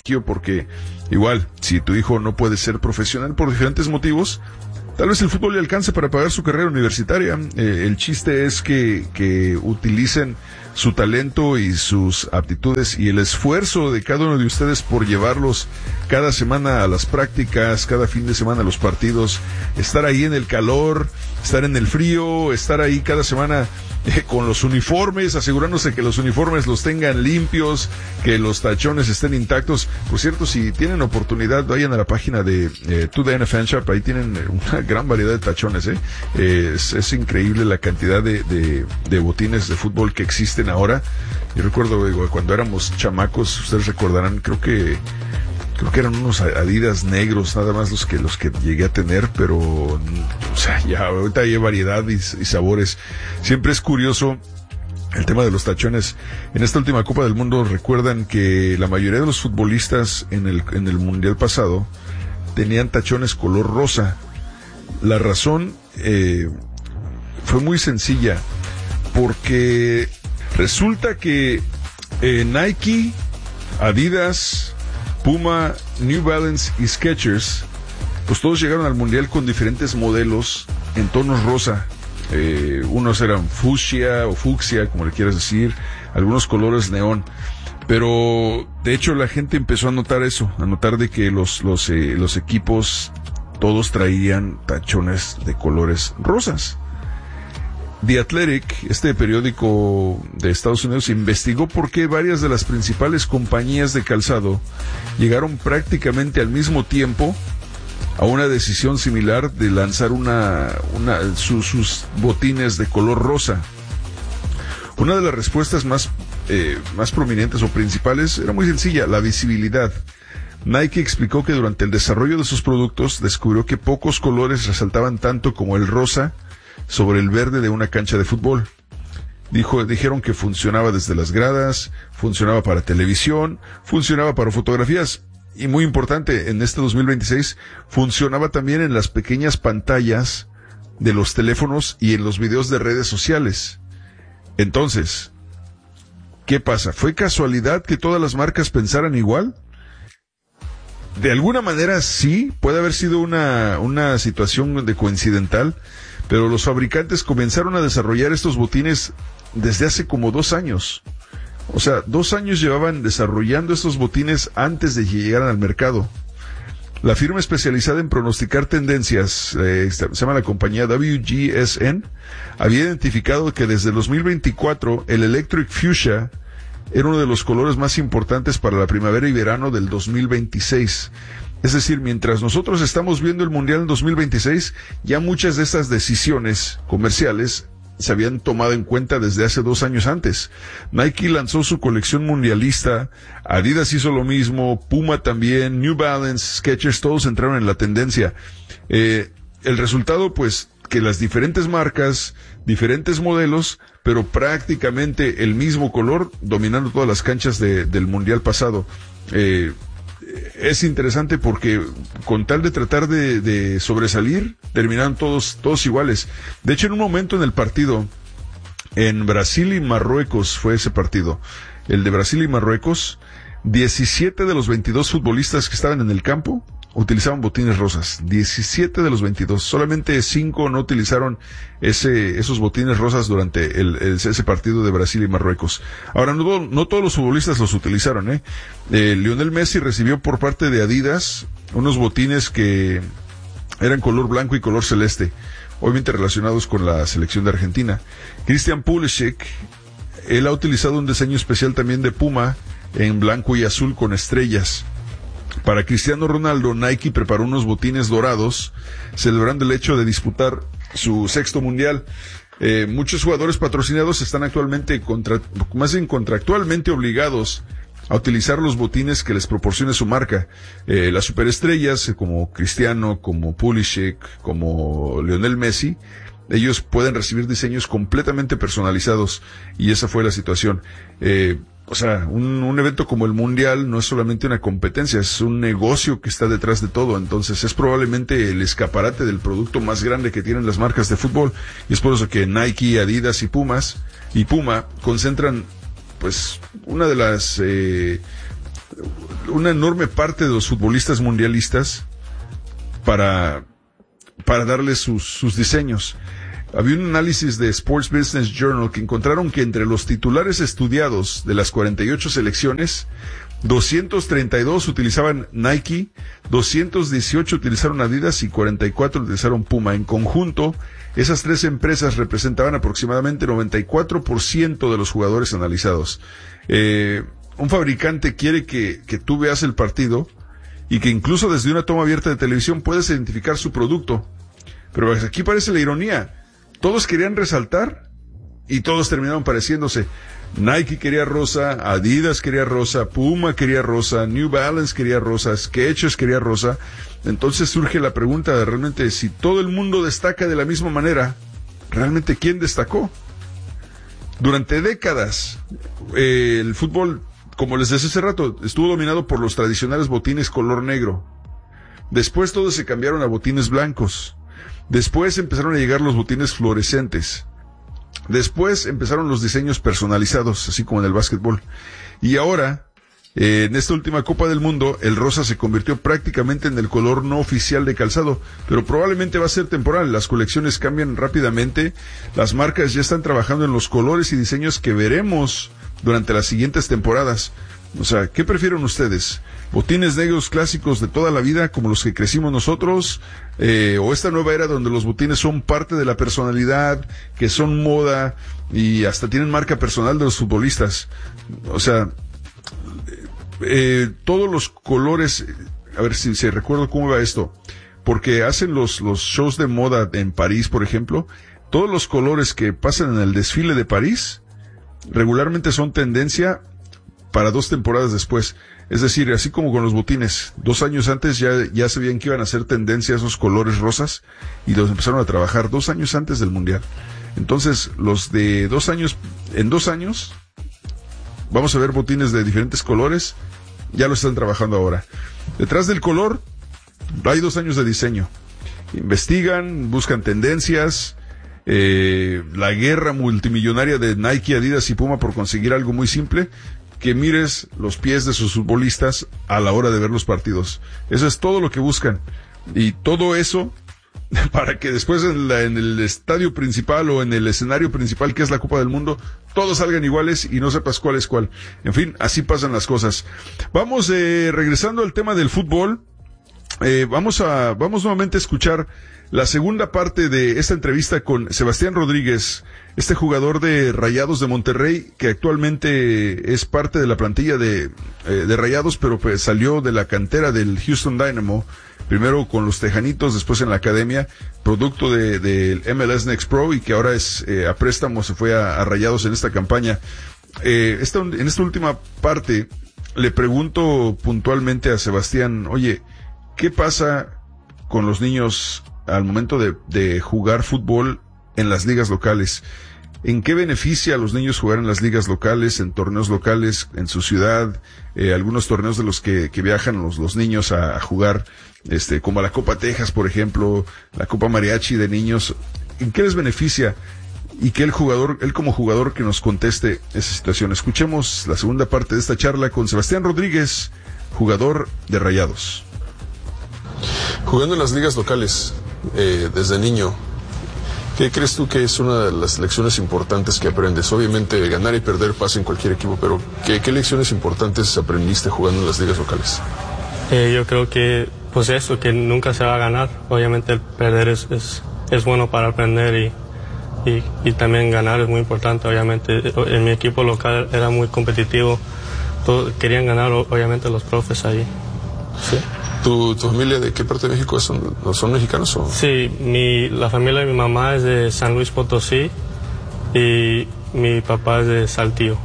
porque igual, si tu hijo no puede ser profesional por diferentes motivos, tal vez el fútbol le alcance para pagar su carrera universitaria. El chiste es que utilicen su talento y sus aptitudes y el esfuerzo de cada uno de ustedes por llevarlos cada semana a las prácticas, cada fin de semana a los partidos, estar ahí en el calor, estar en el frío, estar ahí cada semana con los uniformes, asegurándose que los uniformes los tengan limpios, que los tachones estén intactos. Por cierto, si tienen oportunidad, vayan a la página de To The NFL Shop, ahí tienen una gran variedad de tachones, es increíble la cantidad de botines de fútbol que existen ahora. Yo recuerdo cuando éramos chamacos, ustedes recordarán, creo que eran unos Adidas negros, nada más los que llegué a tener, pero, o sea, ya ahorita hay variedad y sabores. Siempre es curioso el tema de los tachones. En esta última Copa del Mundo, recuerdan que la mayoría de los futbolistas en el Mundial pasado tenían tachones color rosa. La razón, fue muy sencilla, porque resulta que, Nike, Adidas, Puma, New Balance y Skechers, pues todos llegaron al mundial con diferentes modelos en tonos rosa. Unos eran fucsia o fucsia, como le quieras decir, algunos colores neón. Pero de hecho la gente empezó a notar eso, a notar de que los equipos todos traían tachones de colores rosas. The Athletic, este periódico de Estados Unidos, investigó por qué varias de las principales compañías de calzado llegaron prácticamente al mismo tiempo a una decisión similar de lanzar sus botines de color rosa. Una de las respuestas más prominentes o principales era muy sencilla: la visibilidad. Nike explicó que durante el desarrollo de sus productos descubrió que pocos colores resaltaban tanto como el rosa sobre el verde de una cancha de fútbol. Dijeron que funcionaba desde las gradas, funcionaba para televisión, funcionaba para fotografías y, muy importante, en este 2026 funcionaba también en las pequeñas pantallas de los teléfonos y en los videos de redes sociales. Entonces, ¿qué pasa? ¿Fue casualidad que todas las marcas pensaran igual? De alguna manera sí, puede haber sido una situación de coincidental, pero los fabricantes comenzaron a desarrollar estos botines desde hace como 2 años. O sea, 2 años llevaban desarrollando estos botines antes de que llegaran al mercado. La firma especializada en pronosticar tendencias, se llama la compañía WGSN, había identificado que desde el 2024 el Electric Fuchsia era uno de los colores más importantes para la primavera y verano del 2026. Es decir, mientras nosotros estamos viendo el Mundial en 2026, ya muchas de estas decisiones comerciales se habían tomado en cuenta desde hace 2 años antes. Nike lanzó su colección mundialista, Adidas hizo lo mismo, Puma también, New Balance, Skechers, todos entraron en la tendencia. El resultado, pues, que las diferentes marcas, diferentes modelos, pero prácticamente el mismo color, dominando todas las canchas del Mundial pasado. Es interesante porque con tal de tratar de sobresalir, terminaron todos iguales. De hecho, en un momento en el partido, en Brasil y Marruecos fue ese partido, el de Brasil y Marruecos, 17 de los 22 futbolistas que estaban en el campo utilizaban botines rosas. 17 de los 22. Solamente 5 no utilizaron esos botines rosas durante ese partido de Brasil y Marruecos. Ahora, no todos los futbolistas los utilizaron, Lionel Messi recibió por parte de Adidas unos botines que eran color blanco y color celeste, obviamente relacionados con la selección de Argentina. Christian Pulisic, él ha utilizado un diseño especial también de Puma en blanco y azul con estrellas. Para Cristiano Ronaldo, Nike preparó unos botines dorados, celebrando el hecho de disputar su 6º mundial. Muchos jugadores patrocinados están actualmente contractualmente obligados a utilizar los botines que les proporcione su marca. Las superestrellas, como Cristiano, como Pulisic, como Lionel Messi, ellos pueden recibir diseños completamente personalizados, y esa fue la situación. O sea, un evento como el Mundial no es solamente una competencia, es un negocio que está detrás de todo. Entonces es probablemente el escaparate del producto más grande que tienen las marcas de fútbol, y es por eso que Nike, Adidas y Puma concentran, pues, una de una enorme parte de los futbolistas mundialistas para darles sus diseños. Había un análisis de Sports Business Journal que encontraron que entre los titulares estudiados de las 48 selecciones, 232 utilizaban Nike, 218 utilizaron Adidas y 44 utilizaron Puma. En conjunto, esas tres empresas representaban aproximadamente 94% de los jugadores analizados. Un fabricante quiere que tú veas el partido y que incluso desde una toma abierta de televisión puedas identificar su producto. Pero aquí parece la ironía. Todos querían resaltar y todos terminaron pareciéndose. Nike quería rosa, Adidas quería rosa, Puma quería rosa, New Balance quería rosa, Skechers quería rosa. Entonces surge la pregunta de realmente si todo el mundo destaca de la misma manera, ¿realmente quién destacó? Durante décadas, el fútbol, como les decía hace rato, estuvo dominado por los tradicionales botines color negro. Después todos se cambiaron a botines blancos. Después empezaron a llegar los botines fluorescentes. Después empezaron los diseños personalizados, así como en el básquetbol. Y ahora, en esta última Copa del Mundo, el rosa se convirtió prácticamente en el color no oficial de calzado, pero probablemente va a ser temporal. Las colecciones cambian rápidamente. Las marcas ya están trabajando en los colores y diseños que veremos durante las siguientes temporadas. O sea, ¿qué prefieren ustedes? ¿Botines negros clásicos de toda la vida, como los que crecimos nosotros? ¿O esta nueva era donde los botines son parte de la personalidad, que son moda y hasta tienen marca personal de los futbolistas? O sea, todos los colores, a ver si recuerdo cómo va esto, porque hacen los shows de moda en París, por ejemplo, todos los colores que pasan en el desfile de París regularmente son tendencia para 2 temporadas después. Es decir, así como con los botines, 2 años antes ya sabían que iban a ser tendencia esos colores rosas y los empezaron a trabajar 2 años antes del Mundial. Entonces, los de 2 años, en 2 años, vamos a ver botines de diferentes colores, ya lo están trabajando ahora. Detrás del color, hay 2 años de diseño. Investigan, buscan tendencias, la guerra multimillonaria de Nike, Adidas y Puma por conseguir algo muy simple, que mires los pies de sus futbolistas a la hora de ver los partidos. Eso es todo lo que buscan. Y todo eso para que después en el estadio principal o en el escenario principal, que es la Copa del Mundo, todos salgan iguales y no sepas cuál es cuál. En fin, así pasan las cosas. Vamos regresando al tema del fútbol. Vamos nuevamente a escuchar la segunda parte de esta entrevista con Sebastián Rodríguez, este jugador de Rayados de Monterrey, que actualmente es parte de la plantilla de Rayados, pero pues salió de la cantera del Houston Dynamo, primero con los Tejanitos, después en la academia, producto del MLS Next Pro, y que ahora es a préstamo, se fue a Rayados en esta campaña. En esta última parte, le pregunto puntualmente a Sebastián, oye, ¿qué pasa con los niños al momento de jugar fútbol en las ligas locales? ¿En qué beneficia a los niños jugar en las ligas locales, en torneos locales, en su ciudad, algunos torneos de los que viajan los niños a jugar, como la Copa Texas, por ejemplo, la Copa Mariachi de niños? ¿En qué les beneficia? Y que él como jugador, que nos conteste esa situación. Escuchemos la segunda parte de esta charla con Sebastián Rodríguez, jugador de Rayados. Jugando en las ligas locales, desde niño, ¿qué crees tú que es una de las lecciones importantes que aprendes? Obviamente ganar y perder pasa en cualquier equipo, pero ¿qué lecciones importantes aprendiste jugando en las ligas locales? Yo creo que, pues eso, que nunca se va a ganar. Obviamente el perder es bueno para aprender y también ganar es muy importante. Obviamente en mi equipo local era muy competitivo, todos querían ganar, obviamente los profes ahí. Sí. ¿Tu familia de qué parte de México son mexicanos o? Sí, la familia de mi mamá es de San Luis Potosí y mi papá es de Saltillo.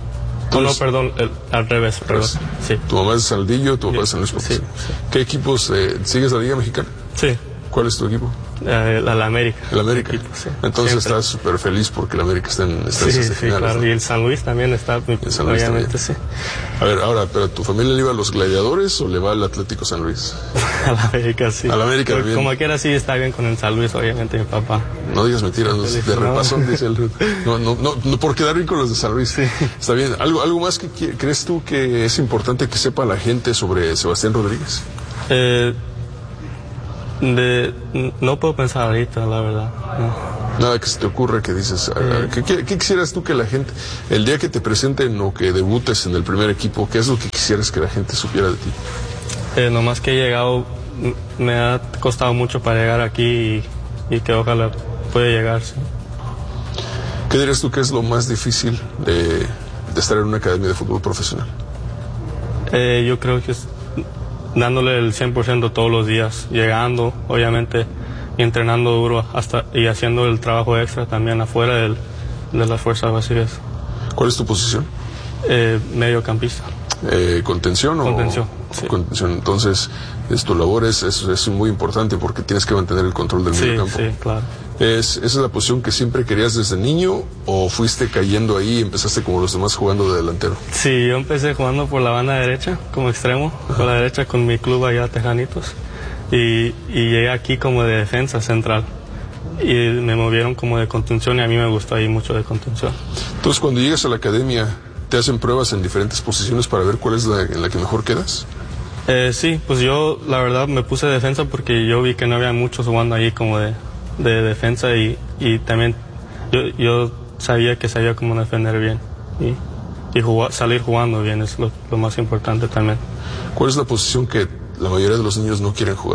Al revés, perdón. Sí. Tu mamá es de Saltillo, tu papá es de San Luis Potosí. Sí. ¿Qué equipos sigues la Liga Mexicana? Sí. ¿Cuál es tu equipo? La América. El América. Equipo, sí. Entonces Siempre. estás súper feliz porque el América está en Sí, estas finales, claro. ¿no? Y el San Luis también está, San Luis obviamente, también. sí. A ver, ahora, ¿pero tu familia le iba a los Gladiadores o le va al Atlético San Luis? A la América, sí. A la América, Pero bien. como quiera, sí está bien con el San Luis, obviamente, mi papá. No digas mentiras, no, de repasón, dice el... No, por quedar bien con los de San Luis. Sí. Está bien. ¿Algo más que crees tú que es importante que sepa la gente sobre Sebastián Rodríguez? No puedo pensar ahorita, la verdad. No. Nada que se te ocurra que dices, ¿qué quisieras tú que la gente, el día que te presenten o que debutes en el primer equipo, qué es lo que quisieras que la gente supiera de ti? Nomás que he llegado, me ha costado mucho para llegar aquí y que ojalá pueda llegar. Sí. ¿Qué dirías tú que es lo más difícil de estar en una academia de fútbol profesional? Yo creo que es dándole el 100% todos los días, llegando, obviamente, y entrenando duro y haciendo el trabajo extra también afuera de las fuerzas básicas. ¿Cuál es tu posición? Mediocampista. ¿Contención o...? Contención, sí. Contención. Entonces, tu labor es muy importante porque tienes que mantener el control del medio campo. Sí, claro. ¿Esa es la posición que siempre querías desde niño o fuiste cayendo ahí y empezaste como los demás jugando de delantero? Sí, yo empecé jugando por la banda derecha, como extremo, por la derecha con mi club allá, Tejanitos, y llegué aquí como de defensa central. Y me movieron como de contención y a mí me gustó ahí mucho de contención. Entonces, cuando llegas a la academia, ¿te hacen pruebas en diferentes posiciones para ver cuál es en la que mejor quedas? Sí, pues yo la verdad me puse de defensa porque yo vi que no había muchos jugando ahí como de defensa y también yo sabía que sabía cómo defender bien y salir jugando bien es lo más importante también. ¿Cuál es la posición que la mayoría de los niños no quieren jugar?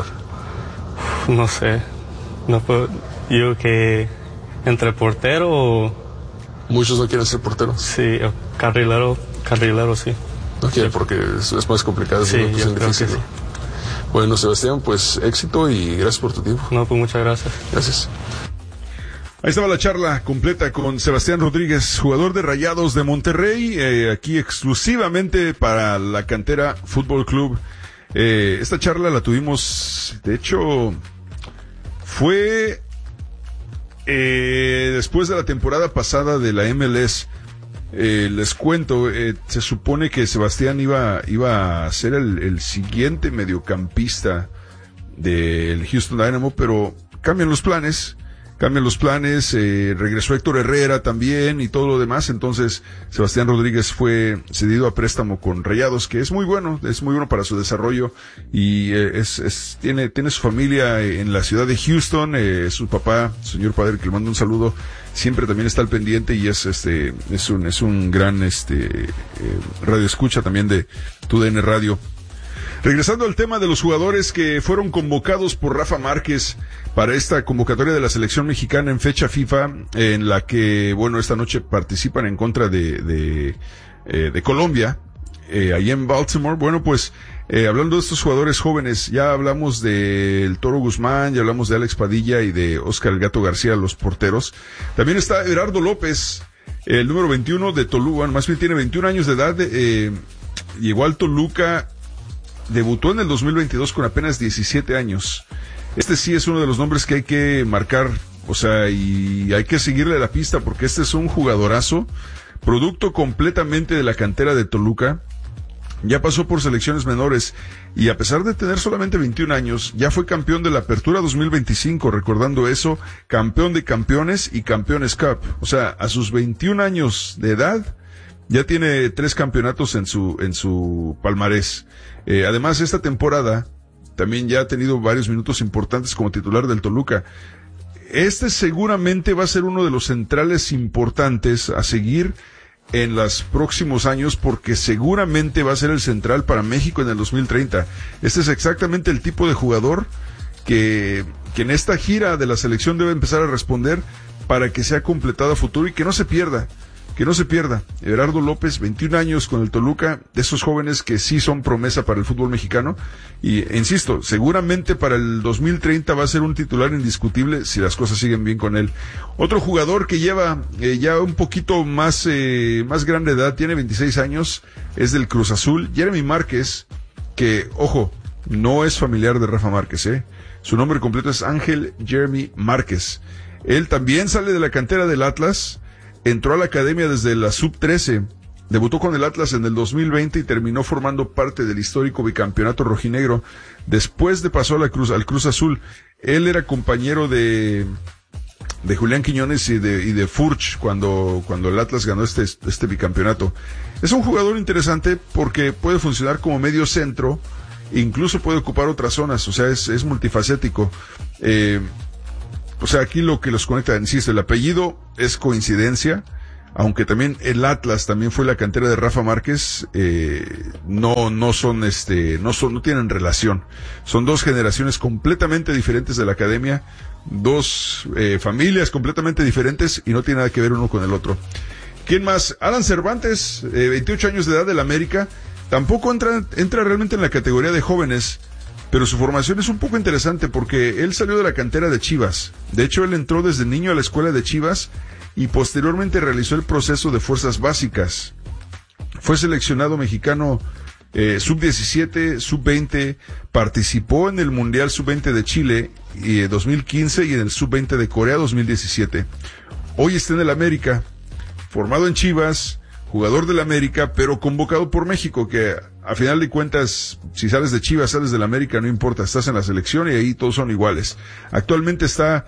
No sé, no puedo, yo que entre portero o... Muchos no quieren ser porteros. Sí, o carrilero sí. No quieren porque es más complicado, es Sí, una posición yo creo difícil. que sí. Bueno, Sebastián, pues éxito y gracias por tu tiempo. No, pues muchas gracias. Gracias. Ahí estaba la charla completa con Sebastián Rodríguez, jugador de Rayados de Monterrey, aquí exclusivamente para la Cantera Fútbol Club. Esta charla la tuvimos, de hecho, fue después de la temporada pasada de la MLS. Les cuento, se supone que Sebastián iba a ser el siguiente mediocampista del Houston Dynamo, pero cambian los planes, regresó Héctor Herrera también y todo lo demás, entonces Sebastián Rodríguez fue cedido a préstamo con Rayados, que es muy bueno para su desarrollo y tiene su familia en la ciudad de Houston, su papá, señor padre, que le mando un saludo, siempre también está al pendiente y es un gran radio escucha también de TUDN Radio. Regresando al tema de los jugadores que fueron convocados por Rafa Márquez para esta convocatoria de la selección mexicana en fecha FIFA, en la que, bueno, esta noche participan en contra de Colombia, allá en Baltimore. Bueno, pues, hablando de estos jugadores jóvenes, ya hablamos del Toro Guzmán, ya hablamos de Alex Padilla y de Oscar El Gato García, los porteros. También está Gerardo López, el número 21 de Toluca, más bien tiene 21 años de edad, llegó al Toluca, debutó en el 2022 con apenas 17 años. Este sí es uno de los nombres que hay que marcar, o sea, y hay que seguirle la pista porque este es un jugadorazo, producto completamente de la cantera de Toluca. Ya pasó por selecciones menores y a pesar de tener solamente 21 años, ya fue campeón de la Apertura 2025, recordando eso, campeón de campeones y Campeones Cup. O sea, a sus 21 años de edad, ya tiene 3 campeonatos en su palmarés. Además, esta temporada también ya ha tenido varios minutos importantes como titular del Toluca. Este seguramente va a ser uno de los centrales importantes a seguir en los próximos años porque seguramente va a ser el central para México en el 2030. Este es exactamente el tipo de jugador que en esta gira de la selección debe empezar a responder para que sea completado a futuro y que no se pierda. Gerardo López, 21 años con el Toluca, de esos jóvenes que sí son promesa para el fútbol mexicano. Y, insisto, seguramente para el 2030 va a ser un titular indiscutible si las cosas siguen bien con él. Otro jugador que lleva ya un poquito más grande edad, tiene 26 años, es del Cruz Azul, Jeremy Márquez, que, ojo, no es familiar de Rafa Márquez, Su nombre completo es Ángel Jeremy Márquez. Él también sale de la cantera del Atlas, entró a la academia desde la sub-13, debutó con el Atlas en el 2020 y terminó formando parte del histórico bicampeonato rojinegro. Después pasó al Cruz Azul. Él era compañero de Julián Quiñones y de Furch cuando el Atlas ganó este bicampeonato. Es un jugador interesante porque puede funcionar como medio centro, incluso puede ocupar otras zonas, o sea, es multifacético. O sea, aquí lo que los conecta, insisto, el apellido es coincidencia, aunque también el Atlas también fue la cantera de Rafa Márquez, no tienen relación. Son dos generaciones completamente diferentes de la academia, dos familias completamente diferentes y no tiene nada que ver uno con el otro. ¿Quién más? Alan Cervantes, 28 años de edad, del América, tampoco entra realmente en la categoría de jóvenes, pero su formación es un poco interesante porque él salió de la cantera de Chivas. De hecho, él entró desde niño a la escuela de Chivas y posteriormente realizó el proceso de fuerzas básicas. Fue seleccionado mexicano sub-17, sub-20, participó en el Mundial sub-20 de Chile 2015 y en el sub-20 de Corea 2017. Hoy está en el América, formado en Chivas, jugador del América, pero convocado por México, que a final de cuentas, si sales de Chivas, sales del América, no importa, estás en la selección y ahí todos son iguales. Actualmente está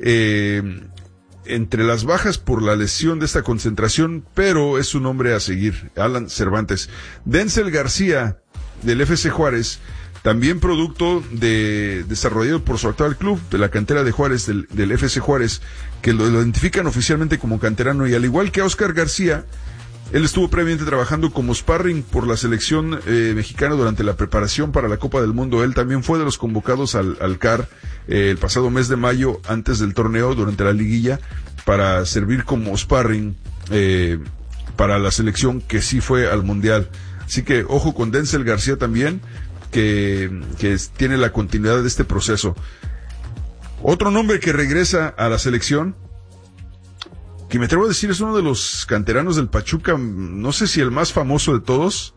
entre las bajas por la lesión de esta concentración, pero es un hombre a seguir, Alan Cervantes. Denzel García, del FC Juárez, también producto desarrollado por su actual club, de la cantera de Juárez, del FC Juárez, que lo identifican oficialmente como canterano, y al igual que a Oscar García, él estuvo previamente trabajando como sparring por la selección mexicana durante la preparación para la Copa del Mundo. Él también fue de los convocados al CAR el pasado mes de mayo, antes del torneo, durante la liguilla, para servir como sparring para la selección que sí fue al Mundial. Así que ojo con Denzel García también, que tiene la continuidad de este proceso. Otro nombre que regresa a la selección, que me atrevo a decir es uno de los canteranos del Pachuca, no sé si el más famoso de todos,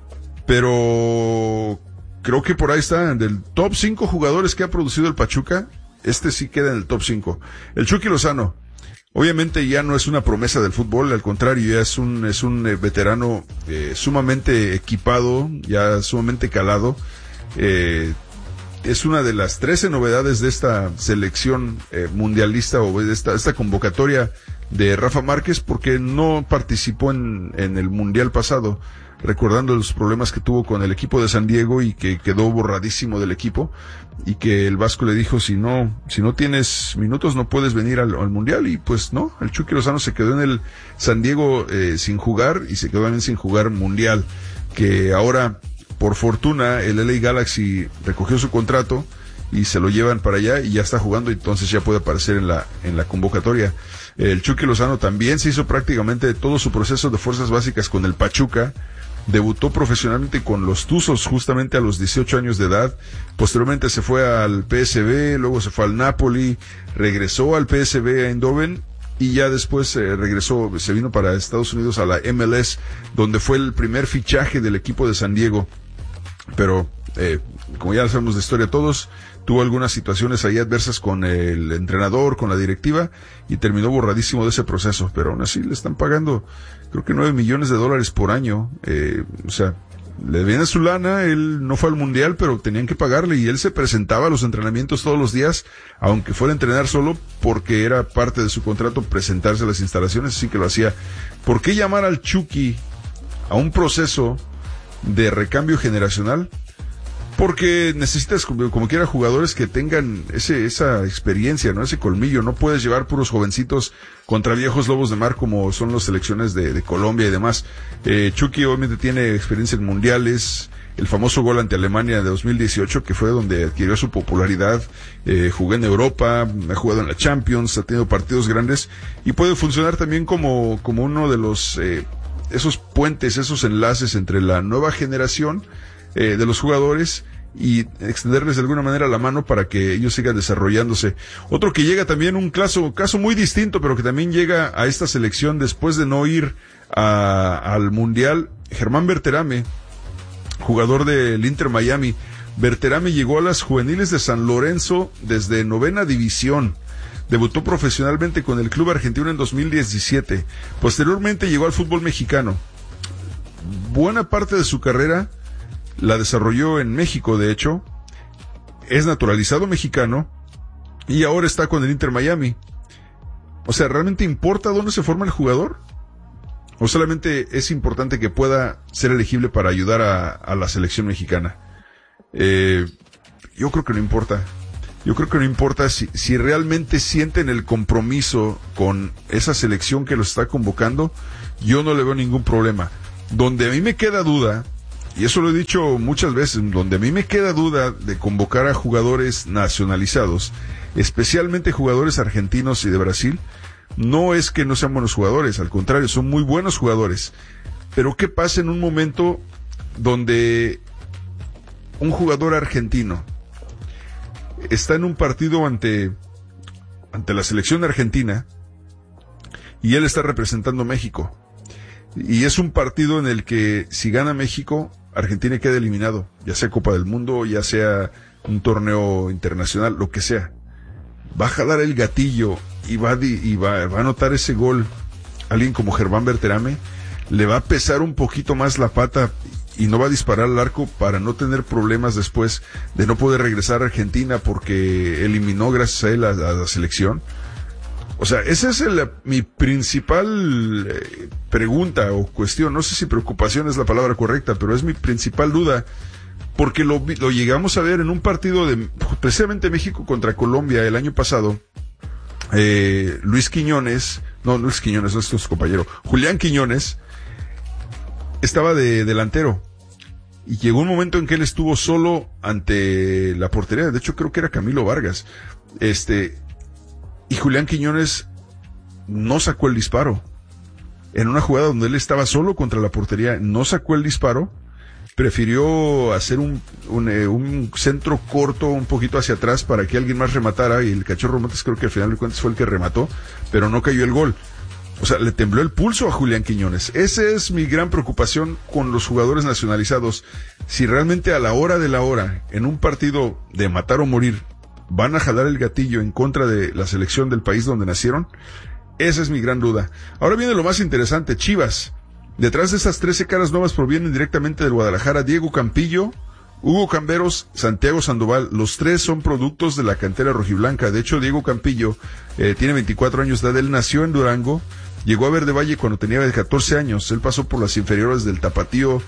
pero creo que por ahí está, del top 5 jugadores que ha producido el Pachuca, este sí queda en el top 5. El Chucky Lozano, obviamente ya no es una promesa del fútbol, al contrario, ya es un veterano sumamente equipado, ya sumamente calado. Es una de las 13 novedades de esta selección mundialista, o de esta convocatoria de Rafa Márquez, porque no participó en el Mundial pasado, recordando los problemas que tuvo con el equipo de San Diego y que quedó borradísimo del equipo, y que el Vasco le dijo, si no tienes minutos no puedes venir al Mundial, y pues no, el Chucky Lozano se quedó en el San Diego sin jugar, y se quedó también sin jugar Mundial, que ahora, por fortuna, el LA Galaxy recogió su contrato y se lo llevan para allá y ya está jugando, entonces ya puede aparecer en la convocatoria. El Chucky Lozano también se hizo prácticamente todo su proceso de fuerzas básicas con el Pachuca, debutó profesionalmente con los Tuzos justamente a los 18 años de edad, posteriormente se fue al PSV, luego se fue al Napoli, regresó al PSV Eindhoven y ya después regresó, se vino para Estados Unidos a la MLS, donde fue el primer fichaje del equipo de San Diego. Pero como ya sabemos de historia todos, tuvo algunas situaciones ahí adversas con el entrenador, con la directiva, y terminó borradísimo de ese proceso, pero aún así le están pagando creo que $9 millones por año. O sea, le viene su lana, él no fue al Mundial, pero tenían que pagarle, y él se presentaba a los entrenamientos todos los días, aunque fuera a entrenar solo, porque era parte de su contrato presentarse a las instalaciones, así que lo hacía. ¿Por qué llamar al Chucky a un proceso de recambio generacional? Porque necesitas, como quiera, jugadores que tengan esa experiencia, ¿no? Ese colmillo. No puedes llevar puros jovencitos contra viejos lobos de mar como son las selecciones de Colombia y demás. Chucky obviamente tiene experiencia en mundiales, el famoso gol ante Alemania de 2018, que fue donde adquirió su popularidad. Jugó en Europa, ha jugado en la Champions, ha tenido partidos grandes, y puede funcionar también como uno de los, esos puentes, esos enlaces entre la nueva generación de los jugadores, y extenderles de alguna manera la mano para que ellos sigan desarrollándose. Otro que llega también, un caso muy distinto, pero que también llega a esta selección después de no ir al Mundial, Germán Berterame, jugador del Inter Miami. Berterame llegó a las juveniles de San Lorenzo desde 9ª división. Debutó profesionalmente con el club argentino en 2017. Posteriormente llegó al fútbol mexicano. Buena parte de su carrera la desarrolló en México, de hecho. Es naturalizado mexicano y ahora está con el Inter Miami. O sea, ¿realmente importa dónde se forma el jugador? ¿O solamente es importante que pueda ser elegible para ayudar a la selección mexicana? Yo creo que no importa. Yo creo que no importa si realmente sienten el compromiso con esa selección que los está convocando. Yo no le veo ningún problema. Donde a mí me queda duda, y eso lo he dicho muchas veces, donde a mí me queda duda de convocar a jugadores nacionalizados, especialmente jugadores argentinos y de Brasil, no es que no sean buenos jugadores, al contrario, son muy buenos jugadores. Pero ¿qué pasa en un momento donde un jugador argentino está en un partido ante la selección argentina y él está representando a México? Y es un partido en el que si gana México, Argentina queda eliminado, ya sea Copa del Mundo, ya sea un torneo internacional, lo que sea. Va a jalar el gatillo y va a anotar ese gol alguien como Germán Berterame, le va a pesar un poquito más la pata y no va a disparar al arco para no tener problemas después de no poder regresar a Argentina porque eliminó gracias a él a la selección. O sea, esa es mi principal pregunta o cuestión. No sé si preocupación es la palabra correcta, pero es mi principal duda. Porque lo llegamos a ver en un partido de precisamente México contra Colombia el año pasado. Julián Quiñones estaba de delantero. Y llegó un momento en que él estuvo solo ante la portería. De hecho, creo que era Camilo Vargas. Y Julián Quiñones no sacó el disparo. En una jugada donde él estaba solo contra la portería, no sacó el disparo. Prefirió hacer un centro corto un poquito hacia atrás para que alguien más rematara, y el Cachorro Montes creo que al final de cuentas fue el que remató, pero no cayó el gol. O sea, le tembló el pulso a Julián Quiñones. Esa es mi gran preocupación con los jugadores nacionalizados. Si realmente a la hora de la hora, en un partido de matar o morir, van a jalar el gatillo en contra de la selección del país donde nacieron, esa es mi gran duda. Ahora viene lo más interesante, Chivas. Detrás de esas 13 caras nuevas provienen directamente del Guadalajara Diego Campillo, Hugo Camberos, Santiago Sandoval. Los tres son productos de la cantera rojiblanca. De hecho, Diego Campillo tiene 24 años de edad. Él nació en Durango, llegó a Verde Valle cuando tenía 14 años. Él pasó por las inferiores del Tapatío,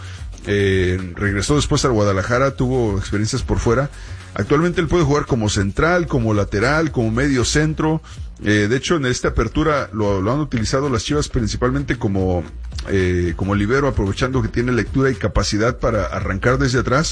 regresó después al Guadalajara, tuvo experiencias por fuera. Actualmente él puede jugar como central, como lateral, como medio centro. De hecho, en esta apertura lo han utilizado las Chivas principalmente como libero, aprovechando que tiene lectura y capacidad para arrancar desde atrás.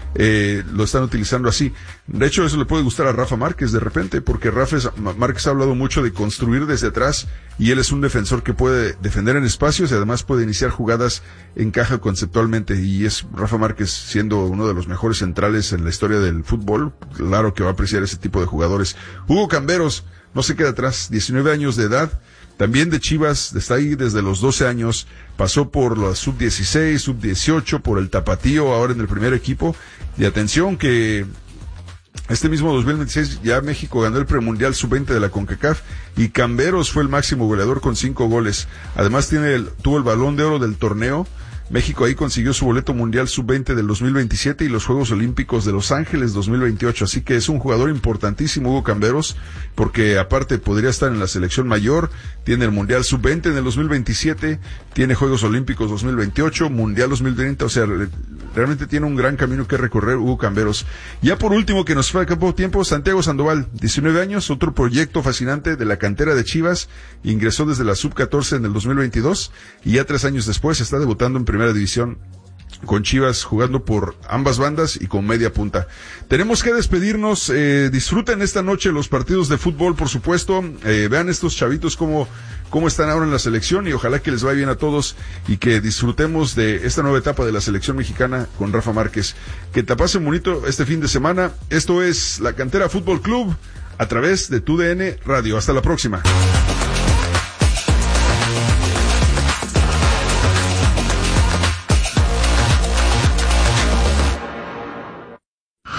Lo están utilizando así. De hecho, eso le puede gustar a Rafa Márquez de repente, porque Márquez ha hablado mucho de construir desde atrás, y él es un defensor que puede defender en espacios y además puede iniciar jugadas en caja conceptualmente, y es Rafa Márquez, siendo uno de los mejores centrales en la historia del fútbol, claro que va a apreciar ese tipo de jugadores. Hugo Camberos no se queda atrás, 19 años de edad, también de Chivas, está ahí desde los 12 años, pasó por la sub-16, sub-18, por el Tapatío, ahora en el primer equipo. Y atención que este mismo 2026 ya México ganó el premundial sub-20 de la CONCACAF y Camberos fue el máximo goleador con 5 goles. Además tuvo el Balón de Oro del torneo. México ahí consiguió su boleto mundial sub-20 del 2027 y los Juegos Olímpicos de Los Ángeles 2028. Así que es un jugador importantísimo, Hugo Camberos, porque aparte podría estar en la selección mayor, tiene el mundial sub-20 en el 2027, tiene Juegos Olímpicos 2028, mundial 2030, o sea, realmente tiene un gran camino que recorrer Hugo Camberos. Ya por último, que nos fue a poco tiempo, Santiago Sandoval, 19 años, otro proyecto fascinante de la cantera de Chivas, ingresó desde la sub-14 en el 2022 y ya 3 años después está debutando en Primera División con Chivas, jugando por ambas bandas y con media punta. Tenemos que despedirnos. Disfruten esta noche los partidos de fútbol, por supuesto. Vean estos chavitos cómo están ahora en la selección, y ojalá que les vaya bien a todos y que disfrutemos de esta nueva etapa de la selección mexicana con Rafa Márquez. Que te pasen bonito este fin de semana. Esto es La Cantera Fútbol Club a través de TUDN Radio. Hasta la próxima.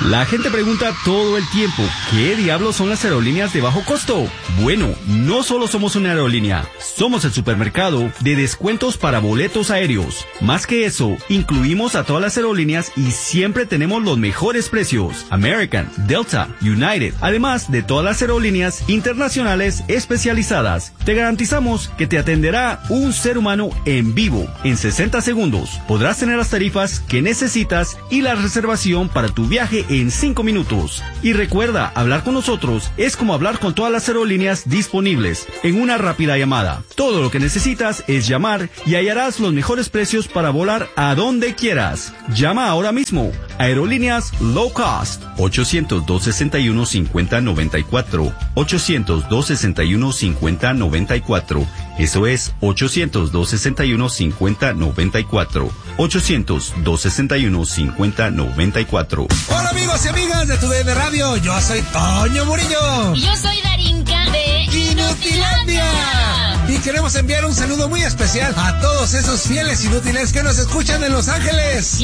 La gente pregunta todo el tiempo, ¿qué diablos son las aerolíneas de bajo costo? Bueno, no solo somos una aerolínea, somos el supermercado de descuentos para boletos aéreos. Más que eso, incluimos a todas las aerolíneas y siempre tenemos los mejores precios. American, Delta, United, además de todas las aerolíneas internacionales especializadas. Te garantizamos que te atenderá un ser humano en vivo. En 60 segundos podrás tener las tarifas que necesitas y la reservación para tu viaje en 5 minutos. Y recuerda, hablar con nosotros es como hablar con todas las aerolíneas disponibles en una rápida llamada. Todo lo que necesitas es llamar y hallarás los mejores precios para volar a donde quieras. Llama ahora mismo. Aerolíneas Low Cost. 800-261-5094. 800-261-5094. Eso es 800-261-5094. 800-261-5094. Hola amigos y amigas de Tu DN Radio, yo soy Toño Murillo. Y yo soy Darinka de Inutilandia. Y queremos enviar un saludo muy especial a todos esos fieles inútiles que nos escuchan en Los Ángeles.